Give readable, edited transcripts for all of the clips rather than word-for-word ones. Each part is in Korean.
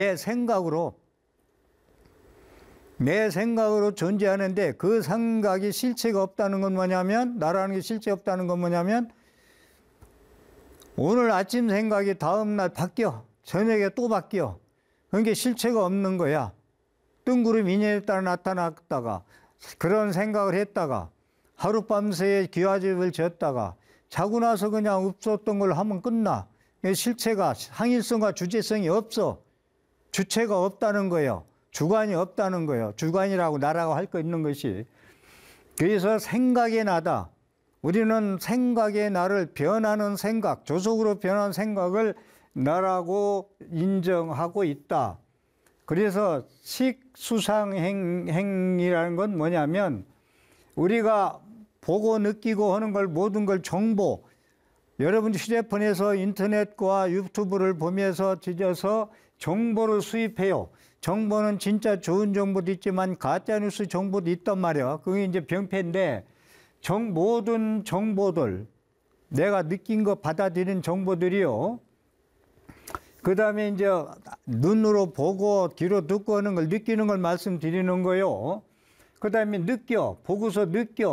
내 생각으로 존재하는데 그 생각이 실체가 없다는 건 뭐냐면, 나라는 게 실체 없다는 건 뭐냐면, 오늘 아침 생각이 다음날 바뀌어. 저녁에 또 바뀌어. 그게 실체가 없는 거야. 뜬구름 인연에 따라 나타났다가 그런 생각을 했다가 하룻밤새에 기와집을 지었다가 자고 나서 그냥 없었던 걸 하면 끝나. 실체가, 항일성과 주체성이 없어. 주체가 없다는 거예요. 주관이 없다는 거예요. 주관이라고 나라고 할 거 있는 것이. 그래서 생각의 나다. 우리는 생각의 나를 변하는 생각, 조속으로 변하는 생각을 나라고 인정하고 있다. 그래서 식수상행이라는 건 뭐냐면, 우리가 보고 느끼고 하는 걸, 모든 걸 정보, 여러분 휴대폰에서 인터넷과 유튜브를 보면서 뒤져서 정보를 수입해요. 정보는 진짜 좋은 정보도 있지만 가짜뉴스 정보도 있단 말이야. 그게 이제 병폐인데, 모든 정보들, 내가 느낀 거 받아들인 정보들이요. 그 다음에 이제 눈으로 보고 귀로 듣고 하는 걸, 느끼는 걸 말씀드리는 거요. 그 다음에 보고서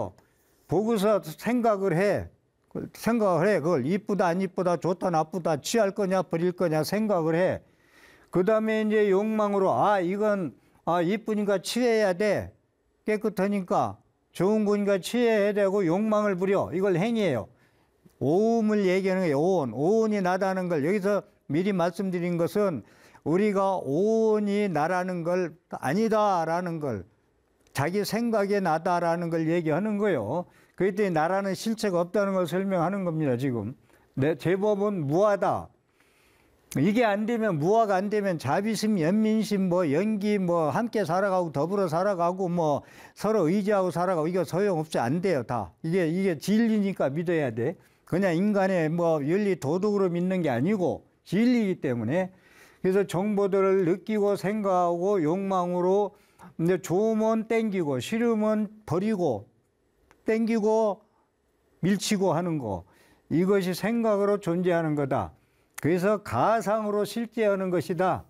생각을 해. 그걸 이쁘다 안 이쁘다, 좋다 나쁘다, 취할 거냐 버릴 거냐 생각을 해. 그 다음에 이제 욕망으로, 이건 이쁘니까 취해야 돼. 깨끗하니까 좋은 거니까 취해야 되고 욕망을 부려. 이걸 행위예요. 오음을 얘기하는 거예요. 오온이 나다는 걸, 여기서 미리 말씀드린 것은 우리가 오온이 나라는 걸, 아니다라는 걸, 자기 생각에 나다라는 걸 얘기하는 거예요. 그렇기 때문에 나라는 실체가 없다는 걸 설명하는 겁니다, 지금. 제법은 무하다. 이게 안 되면, 무화가 안 되면 자비심, 연민심, 연기, 함께 살아가고 더불어 살아가고 서로 의지하고 살아가고, 이거 소용없이 안 돼요, 다. 이게 진리니까 믿어야 돼. 그냥 인간의 윤리, 도덕으로 믿는 게 아니고 진리이기 때문에. 그래서 정보들을 느끼고 생각하고 욕망으로, 근데 좋으면 땡기고 싫으면 버리고, 땡기고 밀치고 하는 거. 이것이 생각으로 존재하는 거다. 그래서 가상으로 실제하는 것이다.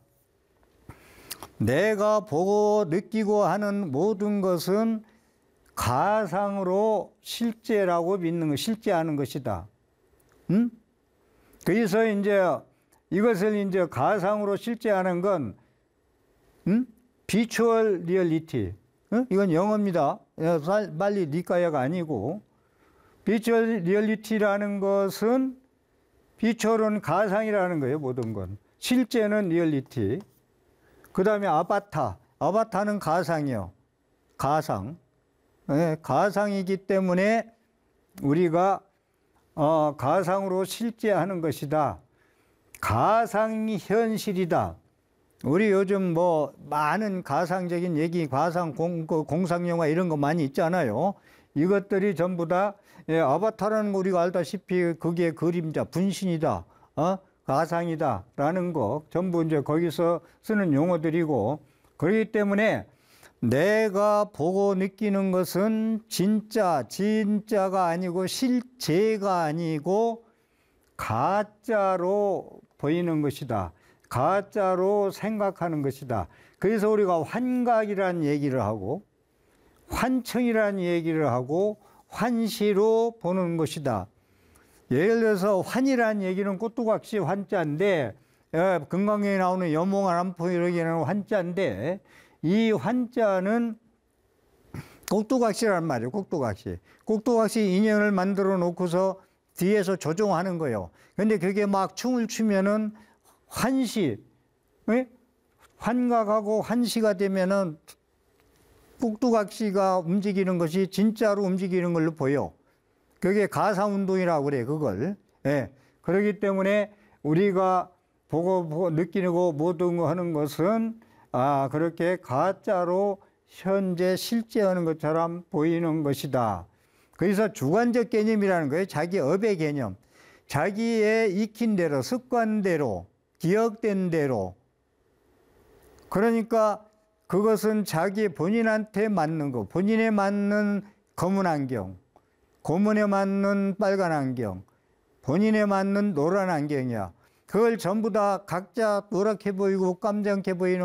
내가 보고 느끼고 하는 모든 것은 가상으로 실제라고 믿는 것, 실제하는 것이다. 그래서 이제 이것을 이제 가상으로 실제하는 건, 비추얼 리얼리티. 이건 영어입니다. 빨리 니까야가 아니고. 비추얼 리얼리티라는 것은, 비추얼은 가상이라는 거예요, 모든 건. 실제는 리얼리티. 그 다음에 아바타는 가상이요. 가상. 가상이기 때문에 우리가 가상으로 실제하는 것이다. 가상이 현실이다. 우리 요즘 많은 가상적인 얘기, 공상영화 이런 거 많이 있잖아요. 이것들이 전부 다, 아바타라는 거 우리가 알다시피 그게 그림자, 분신이다, 가상이다 라는 거 전부 이제 거기서 쓰는 용어들이고, 그렇기 때문에 내가 보고 느끼는 것은 진짜가 아니고 실제가 아니고 가짜로 보이는 것이다. 가짜로 생각하는 것이다. 그래서 우리가 환각이라는 얘기를 하고 환청이라는 얘기를 하고 환시로 보는 것이다. 예를 들어서 환이라는 얘기는 꼬뚜각시 환자인데, 금강경에 나오는 여몽안암포 이러기에는 환자인데, 이 환자는 꼭두각시라는 말이에요. 꼭두각시 인연을 만들어 놓고서 뒤에서 조종하는 거예요. 근데 그게 막 춤을 추면은 환시, 환각하고 환시가 되면은 꼭두각시가 움직이는 것이 진짜로 움직이는 걸로 보여. 그게 가상운동이라고 그래, 그걸. 그렇기 때문에 우리가 보고 느끼고 모든 거 하는 것은 그렇게 가짜로 현재 실제하는 것처럼 보이는 것이다. 그래서 주관적 개념이라는 거예요. 자기 업의 개념. 자기의 익힌 대로, 습관대로, 기억된 대로. 그러니까 그것은 자기 본인한테 맞는 거. 본인에 맞는 검은 안경, 고문에 맞는 빨간 안경, 본인에 맞는 노란 안경이야. 그걸 전부 다 각자 노랗게 보이고 깜장해 보이는